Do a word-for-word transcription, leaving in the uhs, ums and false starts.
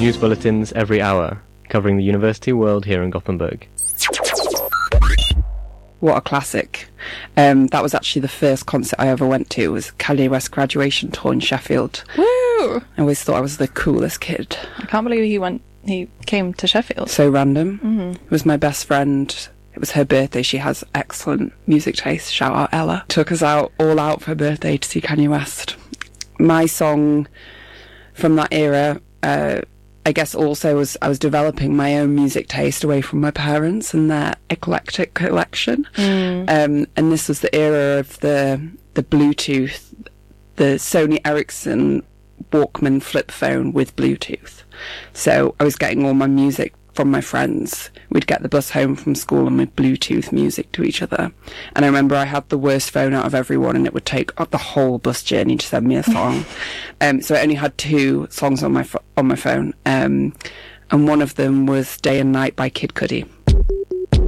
news bulletins every hour, covering the university world here in Gothenburg. What a classic. Um, that was actually the first concert I ever went to. It was Kanye West graduation tour in Sheffield. Woo! I always thought I was the coolest kid. I can't believe he went. He came to Sheffield. So random. Mm-hmm. It was my best friend. It was her birthday. She has excellent music taste. Shout out Ella. Took us out, all out for her birthday to see Kanye West. My song from that era, uh, I guess also was I was developing my own music taste away from my parents and their eclectic collection. Mm. Um, and this was the era of the the Bluetooth, the Sony Ericsson Walkman flip phone with Bluetooth. So I was getting all my music from my friends. We'd get the bus home from school and we'd Bluetooth music to each other. And I remember I had the worst phone out of everyone, and it would take up the whole bus journey to send me a song. um, so I only had two songs on my fo- on my phone, um, and one of them was "Day and Night" by Kid Cudi.